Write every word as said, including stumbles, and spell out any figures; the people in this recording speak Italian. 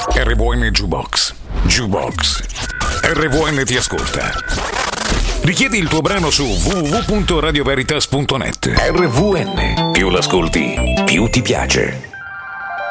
R V N Jukebox. Jukebox. R V N ti ascolta. Richiedi il tuo brano su w w w punto radio veritas punto net. R V N. Più l'ascolti, più ti piace.